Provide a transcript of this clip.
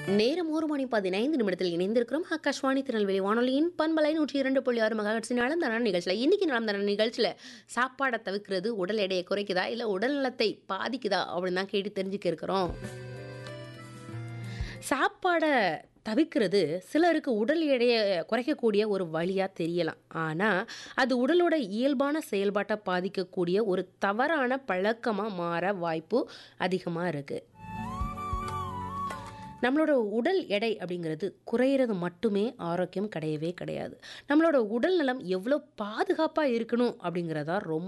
நேரம் 1 மணி 15 நிமிடத்தில் இணைந்திருக்கிறோம். ஆகாஷ்வாணி திருநெல்வேலி வானொலியின் பண்பலை 102.6 மெகாஹெர்ட்ஸ் நலம் தான நிகழ்ச்சியில் இன்னைக்கு நலம் தான நிகழ்ச்சியில் சாப்பாடை தவிர்க்கிறது உடல் எடையை குறைக்குதா இல்லை உடல் நலத்தை பாதிக்குதா அப்படின்னு தான் கேட்டு தெரிஞ்சுக்க இருக்கிறோம். சாப்பாடை தவிர்க்கிறது சிலருக்கு உடல் எடையை குறைக்கக்கூடிய ஒரு வழியாக தெரியலாம். ஆனால் அது உடலோட இயல்பான செயல்பாட்டை பாதிக்கக்கூடிய ஒரு தவறான பழக்கமாக மாற வாய்ப்பு அதிகமாக இருக்குது. நம்மளோட உடல் எடை அப்படிங்கிறது குறையிறது மட்டுமே ஆரோக்கியம் கிடையவே கிடையாது. நம்மளோட உடல் நலம் எவ்வளோ பாதுகாப்பாக இருக்கணும் அப்படிங்கிறதா ரொம்ப